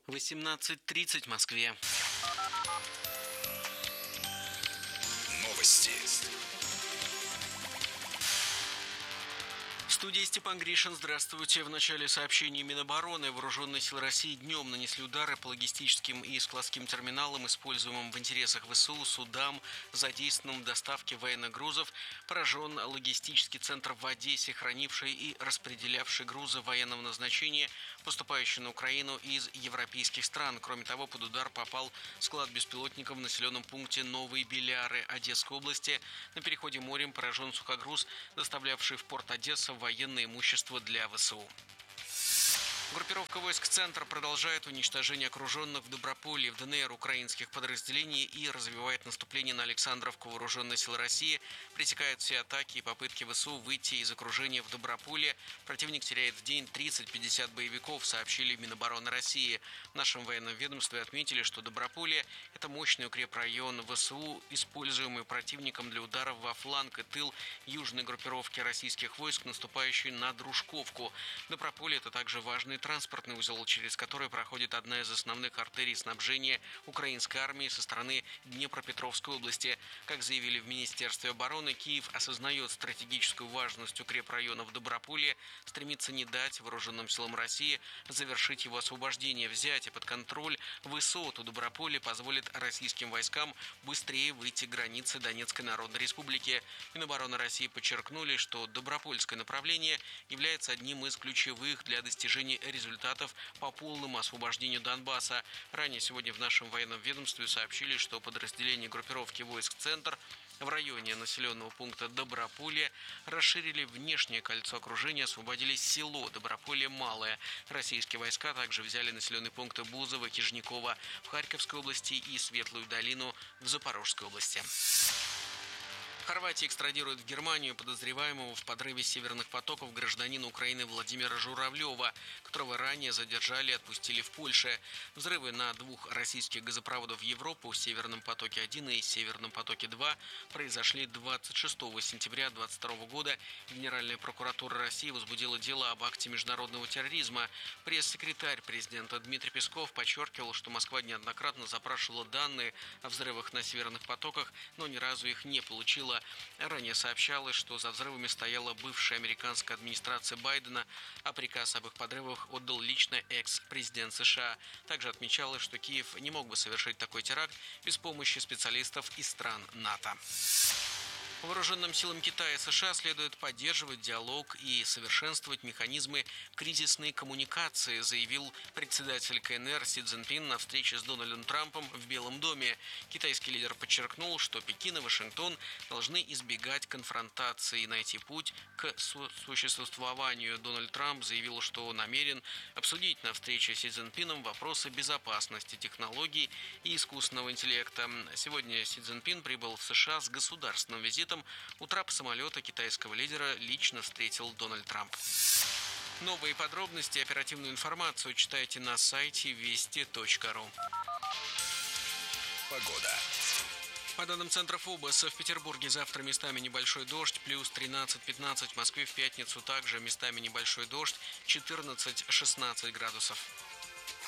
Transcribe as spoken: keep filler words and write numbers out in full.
восемнадцать тридцать в Москве. Новости. В студии Степан Гришин. Здравствуйте. В начале сообщений Минобороны вооруженные силы России днем нанесли удары по логистическим и складским терминалам, используемым в интересах ВСУ, судам, задействованным в доставке военных грузов. Поражен логистический центр в Одессе, хранивший и распределявший грузы военного назначения, поступающие на Украину из европейских стран. Кроме того, под удар попал склад беспилотников в населенном пункте Новые Беляры Одесской области. На переходе морем поражен сухогруз, доставлявший в порт Одесса военное имущество для ВСУ. Группировка войск «Центр» продолжает уничтожение окруженных в Доброполье в ДНР украинских подразделений и развивает наступление на Александровку. Вооруженные силы России пресекают все атаки и попытки ВСУ выйти из окружения в Доброполье. Противник теряет в день тридцать-пятьдесят боевиков, сообщили в Минобороны России. В нашем военном ведомстве отметили, что Доброполье – это мощный укрепрайон ВСУ, используемый противником для ударов во фланг и тыл южной группировки российских войск, наступающей на Дружковку. Доброполье – это также важный транспортный узел, через который проходит одна из основных артерий снабжения украинской армии со стороны Днепропетровской области. Как заявили в Министерстве обороны, Киев осознает стратегическую важность укрепрайона в Доброполье, стремится не дать вооруженным силам России завершить его освобождение. Взятие под контроль высот у Доброполья позволит российским войскам быстрее выйти к границе Донецкой Народной Республики. Минобороны России подчеркнули, что Добропольское направление является одним из ключевых для достижения результатов по полному освобождению Донбасса. Ранее сегодня в нашем военном ведомстве сообщили, что подразделения группировки войск «Центр» в районе населенного пункта Доброполье расширили внешнее кольцо окружения, освободили село Доброполье Малое. Российские войска также взяли населенные пункты Бузово, Кижникова в Харьковской области и Светлую долину в Запорожской области. Хорватия экстрадирует в Германию подозреваемого в подрыве северных потоков гражданина Украины Владимира Журавлева, которого ранее задержали и отпустили в Польше. Взрывы на двух российских газопроводах в Европу, Северном потоке-один и Северном потоке-два, произошли двадцать шестого сентября две тысячи двадцать второго года. Генеральная прокуратура России возбудила дело об акте международного терроризма. Пресс-секретарь президента Дмитрий Песков подчеркивал, что Москва неоднократно запрашивала данные о взрывах на северных потоках, но ни разу их не получила. Ранее сообщалось, что за взрывами стояла бывшая американская администрация Байдена, а приказ об их подрывах отдал лично экс-президент США. Также отмечалось, что Киев не мог бы совершить такой теракт без помощи специалистов из стран НАТО. Вооруженным силам Китая и США следует поддерживать диалог и совершенствовать механизмы кризисной коммуникации, заявил председатель КНР Си Цзиньпин на встрече с Дональдом Трампом в Белом доме. Китайский лидер подчеркнул, что Пекин и Вашингтон должны избегать конфронтации и найти путь к сосуществованию. Дональд Трамп заявил, что намерен обсудить на встрече с Си Цзиньпином вопросы безопасности, технологий и искусственного интеллекта. Сегодня Си Цзиньпин прибыл в США с государственным визитом. У трапа самолета китайского лидера лично встретил Дональд Трамп. Новые подробности и оперативную информацию читайте на сайте вести точка ру. Погода. По данным Центра ФОБОСа, в Петербурге завтра местами небольшой дождь, плюс тринадцать-пятнадцать, в Москве в пятницу также местами небольшой дождь, четырнадцать-шестнадцать градусов.